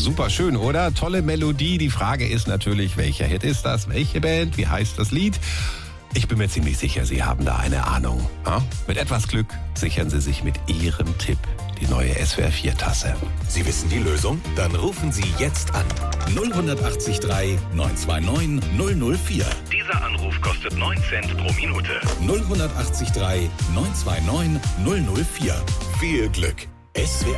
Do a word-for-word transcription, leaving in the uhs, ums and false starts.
super schön, oder? Tolle Melodie. Die Frage ist natürlich, welcher Hit ist das? Welche Band? Wie heißt das Lied? Ich bin mir ziemlich sicher, Sie haben da eine Ahnung. Ja? Mit etwas Glück sichern Sie sich mit Ihrem Tipp die neue S W R vier Tasse. Sie wissen die Lösung? Dann rufen Sie jetzt an. null acht drei neun zwei neun null null vier. Dieser Anruf kostet neun Cent pro Minute. null acht drei neun zwei neun null null vier. Viel Glück. S W R